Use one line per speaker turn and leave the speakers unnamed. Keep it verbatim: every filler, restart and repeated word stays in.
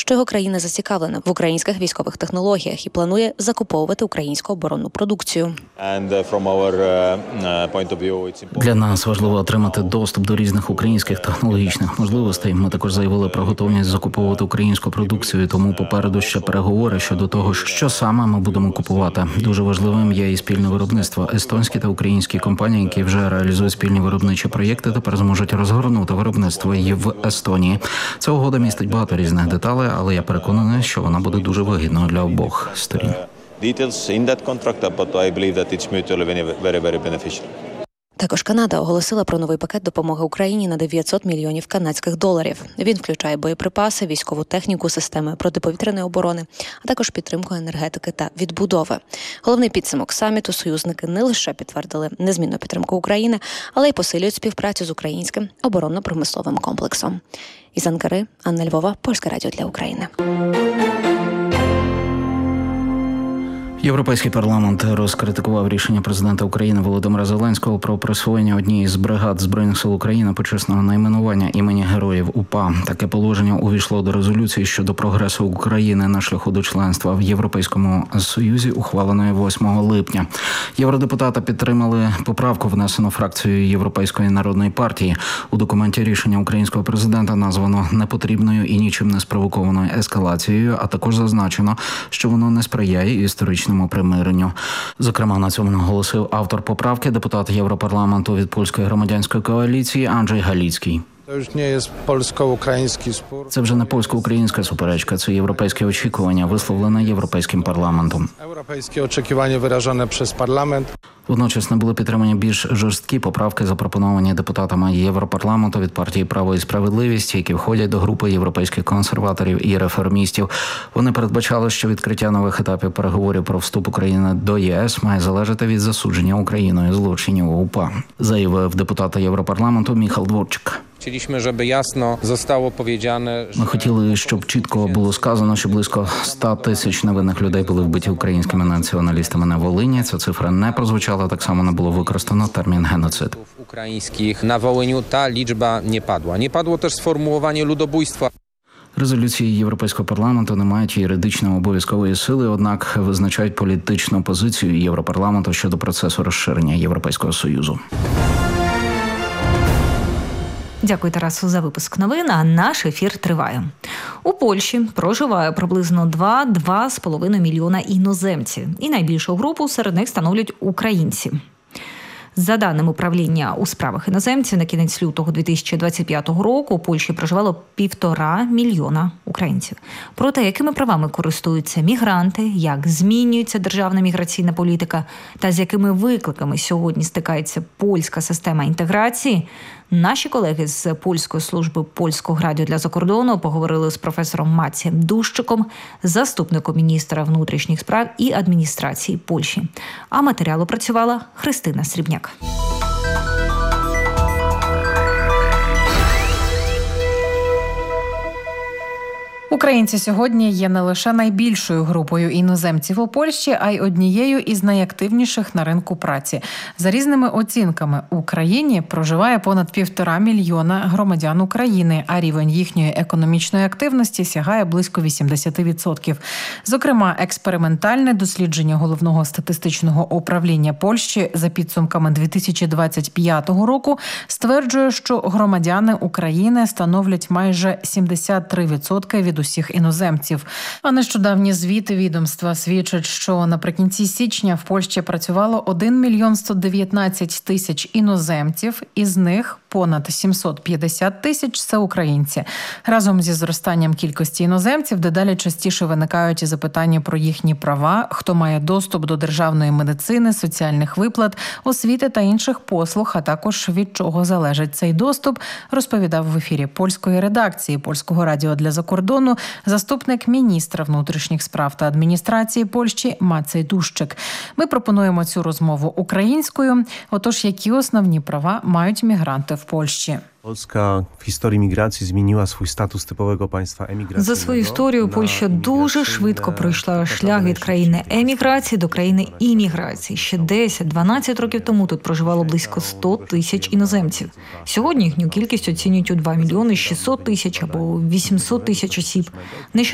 що його країна зацікавлена в українських військових технологіях і планує закуповувати українську оборонну продукцію.
Для нас важливо отримати доступ до різних українських технологічних можливостей. Ми також заявили про готовність закуповувати українську продукцію, тому попереду ще переговори щодо того, що саме ми будемо купувати. Дуже важливим є і спільне виробництво. Естонські та українські компанії, які вже реалізують спільні виробничі проєкти, тепер зможуть розгорнути виробництво і в Естонії. Ця угода містить багато різних деталей, але я переконаний, що вона буде дуже вигідною для обох сторін.
Також Канада оголосила про новий пакет допомоги Україні на дев'ятсот мільйонів канадських доларів. Він включає боєприпаси, військову техніку, системи протиповітряної оборони, а також підтримку енергетики та відбудови. Головний підсумок саміту: союзники не лише підтвердили незмінну підтримку України, але й посилюють співпрацю з українським оборонно-промисловим комплексом. Із Анкари, Анна Львова, Польське радіо для України.
Європейський парламент розкритикував рішення президента України Володимира Зеленського про присвоєння однієї з бригад Збройних сил України почесного найменування імені Героїв УПА. Таке положення увійшло до резолюції щодо прогресу України на шляху до членства в Європейському Союзі, ухваленої восьмого липня. Євродепутати підтримали поправку, внесену фракцією Європейської народної партії. У документі рішення українського президента названо непотрібною і нічим не спровокованою ескалацією, а також зазначено, що воно не сприяє історичному примиренню. Зокрема, на цьому наголосив автор поправки, депутат Європарламенту від Польської громадянської коаліції Анджей Галіцький. Це вже не польсько-українська суперечка, це європейське очікування, висловлене Європейським парламентом.
Європейське очікування виражене через парламент.
Водночас не були підтримані більш жорсткі поправки, запропоновані депутатами Європарламенту від партії «Право і справедливість», які входять до групи європейських консерваторів і реформістів. Вони передбачали, що відкриття нових етапів переговорів про вступ України до ЄС має залежати від засудження Україною злочинів УПА, заявив депутат Європарламенту Міхал Дворчик. Ми хотіли, щоб чітко було сказано, що близько ста тисяч невинних людей були вбиті українськими націоналістами на Волині. Ця цифра не прозвучала, так само не було використано термін «геноцид».
Українських на Волиню та лічба не падла. Не падло теж сформулювання людобойства.
Резолюції Європейського парламенту не мають юридичної обов'язкової сили, однак визначають політичну позицію Європарламенту щодо процесу розширення Європейського Союзу.
Дякую, Тарасу, за випуск новин, а наш ефір триває. У Польщі проживає приблизно два-два з половиною мільйона іноземців. І найбільшу групу серед них становлять українці. За даними управління у справах іноземців, на кінець лютого дві тисячі двадцять п'ятого року у Польщі проживало півтора мільйона українців. Про те, якими правами користуються мігранти, як змінюється державна міграційна політика та з якими викликами сьогодні стикається польська система інтеграції, наші колеги з Польської служби Польського радіо для закордону поговорили з професором Мацієм Дущиком, заступником міністра внутрішніх справ і адміністрації Польщі. А матеріал опрацювала Христина Срібняк.
Українці сьогодні є не лише найбільшою групою іноземців у Польщі, а й однією із найактивніших на ринку праці. За різними оцінками, в Україні проживає понад півтора мільйона громадян України, а рівень їхньої економічної активності сягає близько вісімдесят відсотків. Зокрема, експериментальне дослідження Головного статистичного управління Польщі за підсумками дві тисячі двадцять п'ятого року стверджує, що громадяни України становлять майже сімдесят три відсотки від усіх іноземців. А нещодавні звіти відомства свідчать, що наприкінці січня в Польщі працювало один мільйон сто дев'ятнадцять тисяч іноземців, із них понад сімсот п'ятдесят тисяч – це українці. Разом зі зростанням кількості іноземців дедалі частіше виникають і запитання про їхні права, хто має доступ до державної медицини, соціальних виплат, освіти та інших послуг, а також від чого залежить цей доступ, розповідав в ефірі польської редакції Польського радіо для закордону заступник міністра внутрішніх справ та адміністрації Польщі Мацей Дущик. Ми пропонуємо цю розмову українською. Отож, які основні права мають мігранти в Польщі?
Polska w historii migracji zmieniła swój status typowego państwa emigracyjnego.
За свою історію Польща дуже швидко пройшла шлях від країни еміграції до країни імміграції. Ще десять-дванадцять років тому тут проживало близько сто тисяч іноземців. Сьогодні їхню кількість оцінюють у два мільйони шістсот тисяч або вісімсот тисяч осіб.